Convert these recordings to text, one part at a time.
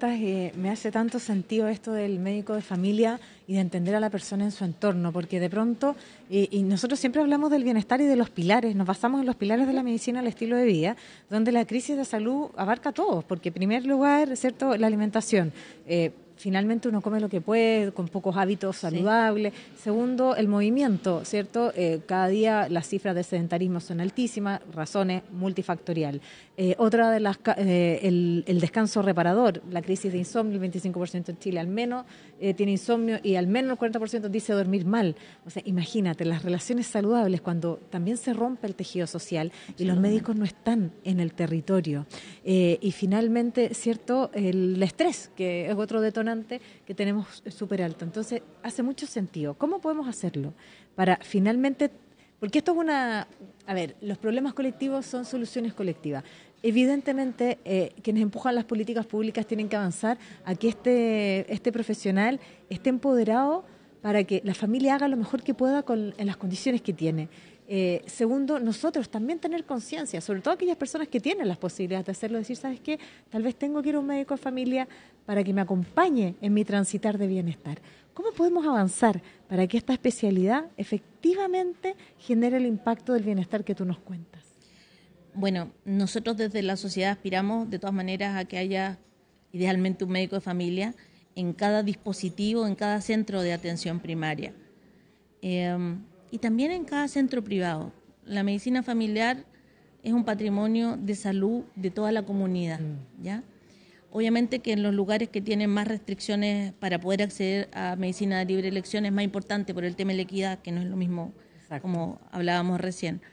cuentas, me hace tanto sentido esto del médico de familia y de entender a la persona en su entorno, porque de pronto, y nosotros siempre hablamos del bienestar y de los pilares, nos basamos en los pilares de la medicina, el estilo de vida, donde la crisis de salud abarca a todos, porque en primer lugar, ¿cierto?, la alimentación. Finalmente uno come lo que puede, con pocos hábitos saludables. Segundo, el movimiento, ¿cierto? Cada día las cifras de sedentarismo son altísimas, razones multifactorial. Otra de las, el descanso reparador, la crisis de insomnio, el 25% en Chile al menos tiene insomnio y al menos el 40% dice dormir mal. O sea, imagínate, las relaciones saludables cuando también se rompe el tejido social y los médicos no están en el territorio. Y finalmente, ¿cierto? El estrés, que es otro detonante que tenemos súper alto. Entonces, hace mucho sentido. ¿Cómo podemos hacerlo? Para finalmente, porque esto es una... A ver, los problemas colectivos son soluciones colectivas. Evidentemente, quienes empujan las políticas públicas tienen que avanzar a que este profesional esté empoderado para que la familia haga lo mejor que pueda en las condiciones que tiene. Segundo, nosotros también tener conciencia, sobre todo aquellas personas que tienen las posibilidades de hacerlo, decir, ¿sabes qué? Tal vez tengo que ir a un médico de familia para que me acompañe en mi transitar de bienestar. ¿Cómo podemos avanzar para que esta especialidad efectivamente genere el impacto del bienestar que tú nos cuentas? Bueno, nosotros desde la sociedad aspiramos de todas maneras a que haya idealmente un médico de familia en cada dispositivo, en cada centro de atención primaria. Y también en cada centro privado. La medicina familiar es un patrimonio de salud de toda la comunidad, ¿ya? Obviamente que en los lugares que tienen más restricciones para poder acceder a medicina de libre elección es más importante por el tema de la equidad, que no es lo mismo. Exacto. Como hablábamos recién.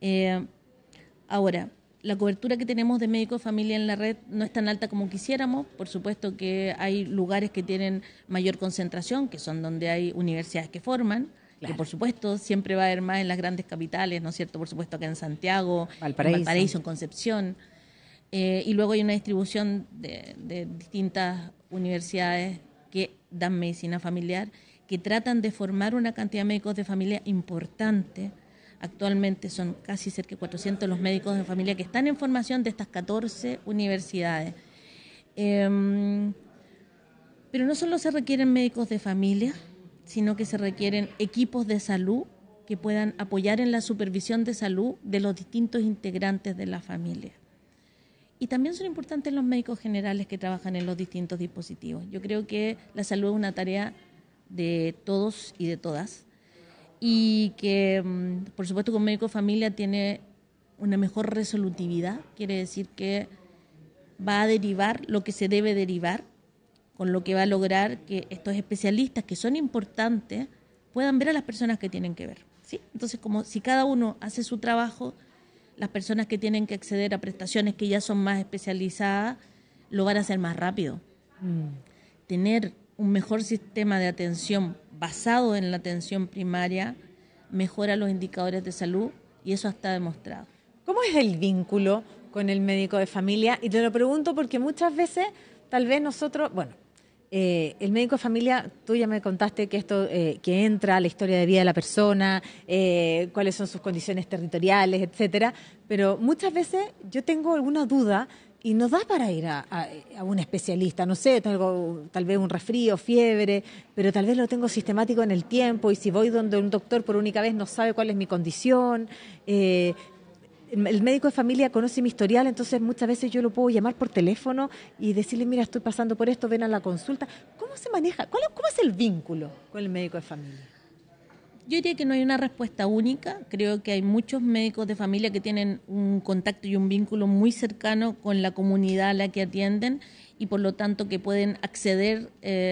Ahora, la cobertura que tenemos de médicos de familia en la red no es tan alta como quisiéramos. Por supuesto que hay lugares que tienen mayor concentración, que son donde hay universidades que forman. Claro. Que por supuesto siempre va a haber más en las grandes capitales, ¿no es cierto? Por supuesto acá en Santiago, en Valparaíso, en Concepción. Y luego hay una distribución de distintas universidades que dan medicina familiar, que tratan de formar una cantidad de médicos de familia importante. Actualmente son casi cerca de 400 los médicos de familia que están en formación de estas 14 universidades. Pero no solo se requieren médicos de familia, sino que se requieren equipos de salud que puedan apoyar en la supervisión de salud de los distintos integrantes de la familia. Y también son importantes los médicos generales que trabajan en los distintos dispositivos. Yo creo que la salud es una tarea de todos y de todas, y que, por supuesto, que un médico de familia tiene una mejor resolutividad, quiere decir que va a derivar lo que se debe derivar, con lo que va a lograr que estos especialistas, que son importantes, puedan ver a las personas que tienen que ver, ¿sí? Entonces, como si cada uno hace su trabajo, las personas que tienen que acceder a prestaciones que ya son más especializadas, lo van a hacer más rápido. Tener un mejor sistema de atención basado en la atención primaria mejora los indicadores de salud y eso está demostrado. ¿Cómo es el vínculo con el médico de familia? Y te lo pregunto porque muchas veces, tal vez nosotros, bueno, el médico de familia, tú ya me contaste que esto que entra a la historia de vida de la persona, cuáles son sus condiciones territoriales, etcétera, pero muchas veces yo tengo alguna duda y no da para ir a un especialista, no sé, tengo tal vez un resfrío, fiebre, pero tal vez lo tengo sistemático en el tiempo y si voy donde un doctor por única vez no sabe cuál es mi condición. El médico de familia conoce mi historial, entonces muchas veces yo lo puedo llamar por teléfono y decirle, mira, estoy pasando por esto, ven a la consulta. ¿Cómo se maneja? ¿Cómo es el vínculo con el médico de familia? Yo diría que no hay una respuesta única. Creo que hay muchos médicos de familia que tienen un contacto y un vínculo muy cercano con la comunidad a la que atienden y por lo tanto que pueden acceder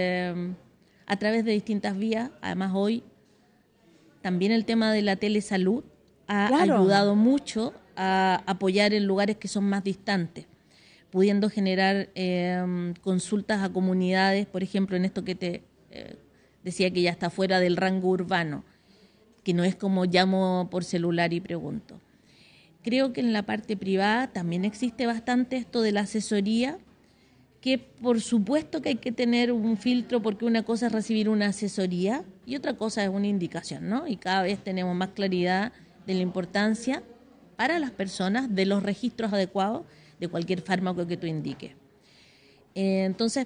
a través de distintas vías. Además hoy también el tema de la telesalud ha ayudado mucho a apoyar en lugares que son más distantes, pudiendo generar consultas a comunidades, por ejemplo, en esto que te decía que ya está fuera del rango urbano, que no es como llamo por celular y pregunto. Creo que en la parte privada también existe bastante esto de la asesoría, que por supuesto que hay que tener un filtro porque una cosa es recibir una asesoría y otra cosa es una indicación, ¿no? Y cada vez tenemos más claridad de la importancia para las personas de los registros adecuados de cualquier fármaco que tú indiques. Entonces,